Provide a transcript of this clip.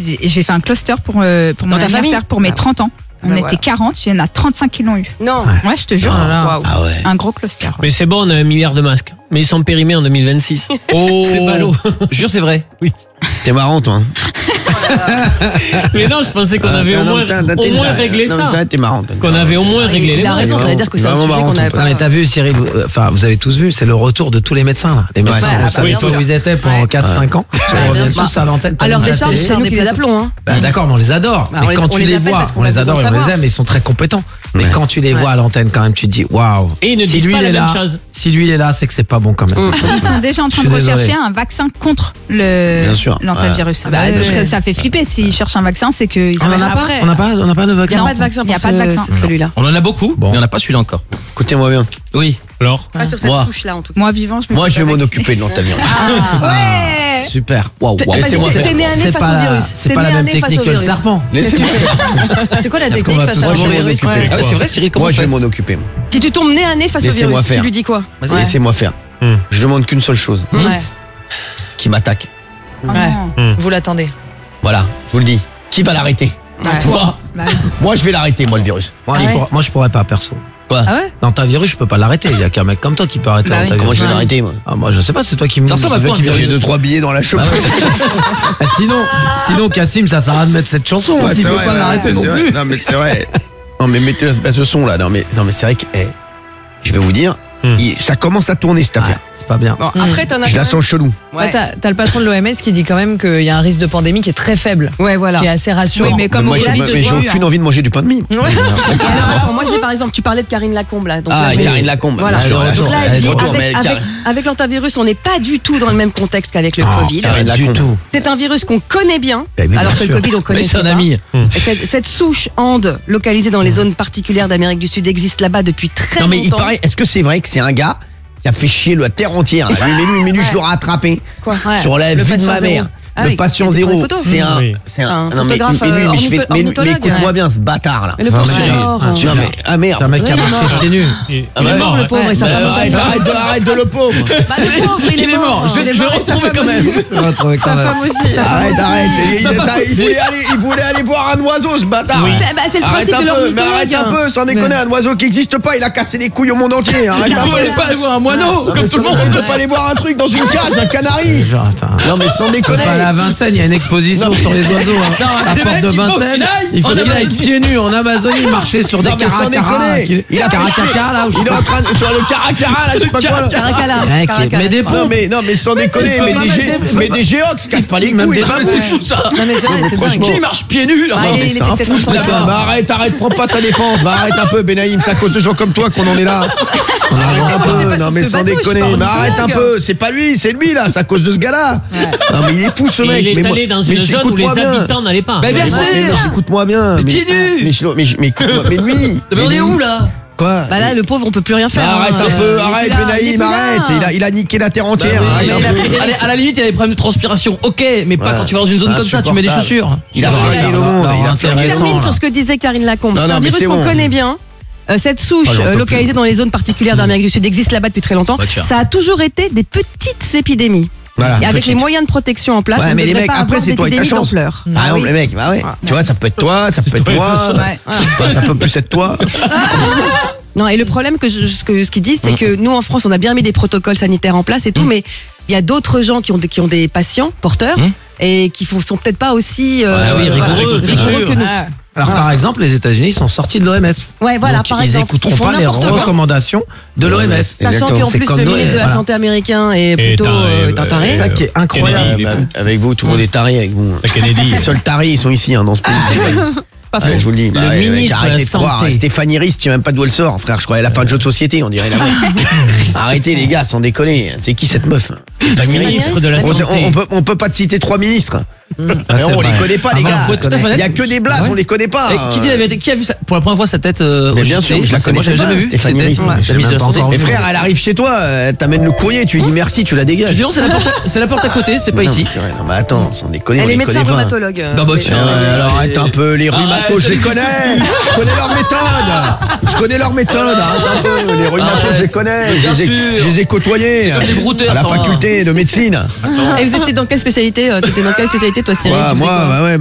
J'ai fait un cluster pour mon anniversaire pour mes 30 ans. On était 40, il y en a 35 qui l'ont eu. Non. Ouais, je te jure. Ah ouais. Un gros cluster. Ouais. Mais c'est bon, on a 1 milliard de masques. Mais ils sont périmés en 2026. Oh, C'est ballot. Jure, c'est vrai. Oui. T'es marrant, toi. Hein. Mais non, je pensais qu'on avait au moins réglé ça. T'es marrant. Qu'on avait au moins réglé les Il a raison, ça veut dire que c'est un sujet qu'on avait Non, pas. mais t'as vu, Cyril, vous avez tous vu, c'est le retour de tous les médecins. Là. Les médecins, on savait tous où ils étaient pendant 4-5 ans. Ils reviennent tous à l'antenne. Alors des charges, c'est nous qui les appelons. Hein. Bah, d'accord, mais on les adore. Mais quand tu les vois, on les adore et on les aime, ils sont très compétents. Mais quand tu les vois à l'antenne, quand même, tu te dis waouh. Et ils ne disent pas la même chose. Si lui il est là, c'est que c'est pas bon quand même. Ils sont déjà en train de rechercher un vaccin contre l'antivirus. Donc ça fait flipper. S'ils cherchent un vaccin, c'est qu'ils sont après. On n'a pas de vaccin. Il n'y a pas de vaccin pour celui-là. On en a beaucoup, mais on n'a pas celui-là encore. Écoutez-moi bien. Oui. Alors Pas sur cette souche-là en tout cas. Moi vivant, je vais m'en occuper de l'antivirus. Ouais. Super. Waouh. Laissez-moi faire. T'es né à nez face au virus. C'est pas la même technique que le serpent. Laissez-moi faire. C'est quoi la technique face au virus? Ah oui, c'est vrai, Cyril, comment je vais m'en occuper. Si tu tombes nez à nez face au virus, tu lui dis quoi? Laissez-moi faire. Je demande qu'une seule chose. Qui m'attaque. Vous l'attendez. Voilà, je vous le dis. Qui va l'arrêter? Toi. Moi, je vais l'arrêter, moi, le virus. Moi, je pourrais pas, perso. Quoi? Ah ouais? Dans ta virus, je peux pas l'arrêter. Il y a qu'un mec comme toi qui peut arrêter ta virus. Comment je vais l'arrêter, moi? Moi, je sais pas, c'est toi qui me dis. J'ai 2-3 billets dans la chope. Sinon, Cassim, ça sert à rien de mettre cette chanson. S'il peut pas l'arrêter non plus. Non, mais c'est vrai. Non, mais mettez ce son là. Non, mais c'est vrai que, je vais vous dire, ça commence à tourner cette affaire. C'est pas bien. Bon, après, t'en as. Je la sens chelou. Ouais. T'as le patron de l'OMS qui dit quand même qu'il y a un risque de pandémie qui est très faible. Ouais, voilà. Qui est assez rassurant. Oui, mais comme moi, j'ai aucune envie de manger du pain de mie. Alors, moi, j'ai par exemple, tu parlais de Karine Lacombe là. Donc, Karine Lacombe. Voilà. Bien sûr, Donc là, elle dit, avec l'antivirus, on n'est pas du tout dans le même contexte qu'avec le Covid. Du tout. C'est un virus qu'on connaît bien, alors que le Covid, on connaît pas. C'est un ami. Cette souche Ande, localisée dans les zones particulières d'Amérique du Sud, existe là-bas depuis très longtemps. Non, mais il paraît, est-ce que c'est vrai que c'est un gars qui a fait chier la terre entière là. Mais lui, je l'aurais attrapé. Quoi? Sur la vie de ma mère. Le patient zéro, c'est un non mais écoute-moi bien ce bâtard là. Mais le pauvre est mort. Non mais merde. C'est un mec qui a marché pieds nus. Il est mort. Le pauvre et sa femme. Arrête de le pauvre. Le pauvre, il est mort. Je vais le retrouver quand même. Sa femme aussi. Arrête. Il voulait aller voir un oiseau ce bâtard. C'est le principe de l'ornithologue. Mais arrête un peu, sans déconner, un oiseau qui n'existe pas, il a cassé les couilles au monde entier. Arrête un peu. Il pas aller voir un moineau comme tout le monde. Il ne peut pas aller voir un truc dans une cage, un canari. Non mais sans déconner. À Vincennes, il y a une exposition sur les oiseaux. À la porte de Vincennes, il faut qu'il aille pieds nus en Amazonie marcher sur des caracaras. Il a caracara là. Il est en train sur le caracara là, je sais pas quoi. Caracala. Mais des pompes. Non mais sans déconner, mais des géox cassent pas les couilles. C'est fou ça. Non mais c'est vrai, c'est dingue. Qui marche pieds nus là? Non mais c'est un fou ce mec. Arrête, prends pas sa défense. Arrête un peu, Benaïm, c'est à cause de gens comme toi qu'on en est là. Arrête un peu, non mais sans déconner. Mais arrête un peu, c'est pas lui, c'est lui là, c'est à cause de ce gars-là. Non mais il est fou ce mec. Il est allé dans une zone où les habitants n'allaient pas. Mais bien sûr. Écoute-moi bien. Mais pieds nus. Mais lui. Mais on est où là? Quoi? Bah là, le pauvre, on peut plus rien faire. Arrête un peu, arrête Benaïm, arrête. Il a niqué la terre entière. Allez, à la limite, il y a des problèmes de transpiration. Ok, mais pas quand tu vas dans une zone comme ça, tu mets des chaussures. Il a fait le monde. Je termine sur ce que disait Karine Lacombe. C'est un virus qu'on connaît bien. Cette souche localisée dans les zones particulières d'Amérique du Sud existe là-bas depuis très longtemps. Ça a toujours été des petites épidémies. Voilà, et avec les moyens de protection en place, on mais les mecs, pas après c'est toi et ta chance. Par exemple, les mecs, tu vois, ça peut être toi, ça peut être moi, ça peut plus être toi. Non, et le problème ce qu'ils disent, c'est que nous en France, on a bien mis des protocoles sanitaires en place et tout, mais il y a d'autres gens qui ont des patients porteurs et qui sont peut-être pas aussi rigoureux que nous. Alors par exemple, les États-Unis sont sortis de l'OMS. Ouais, voilà, donc, par ils exemple. Écouteront pas les recommandations de l'OMS. Sachant qu'en plus le ministre de la Santé américain est plutôt un taré. C'est ça qui est incroyable. Avec vous, tout le monde est taré avec vous. Les seuls tarés, ils sont ici dans ce pays. Je vous le dis, arrêtez de croire. Stéphanie Ries, tu sais même pas d'où elle sort, frère. Je croyais à la fin de jeu de société, on dirait la meuf. Arrêtez les gars, sans déconner. C'est qui cette meuf? Ministre de la Santé. On peut pas te citer 3 ministres. On les connaît pas les gars. Il y a que des blazes, on les connaît pas. Qui dit la vérité? Qui a vu ça pour la première fois sa tête Mais bien sûr, je la connais jamais vu. Stéphanie Ries. Mais frère, elle arrive chez toi, t'amènes le courrier, tu lui dis merci, tu la dégages. Tu dis non, c'est la porte à côté, c'est pas ici. C'est vrai, non mais attends, sans déconner, on Elle est les connaît médecin pas. rhumatologue. Alors arrête un peu, les rhumatos, je les connais. Je connais leur méthode. Arrête un peu, les rhumatos, je les connais. Je les ai côtoyés à la faculté de médecine. Et vous étiez dans quelle spécialité? T'étais dans quelle spécialité toi, Cyril? Moi,